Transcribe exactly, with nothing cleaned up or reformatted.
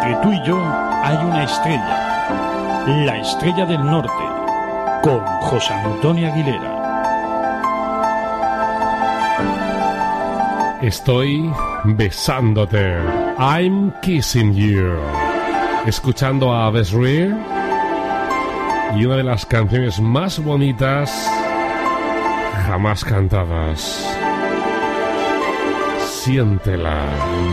entre tú y yo hay una estrella, la Estrella del Norte, con José Antonio Aguilera. Estoy besándote. I'm kissing you. Escuchando a Besrir y una de las canciones más bonitas jamás cantadas. Siéntela.